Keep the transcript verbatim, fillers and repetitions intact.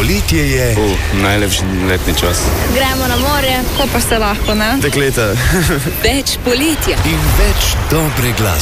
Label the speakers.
Speaker 1: poletje je...
Speaker 2: Uh, najlepši letni čas.
Speaker 3: Gremo na morje, ko pa se lahko, ne?
Speaker 2: Dekleta.
Speaker 4: Več poletja.
Speaker 1: In več dobre glasbe.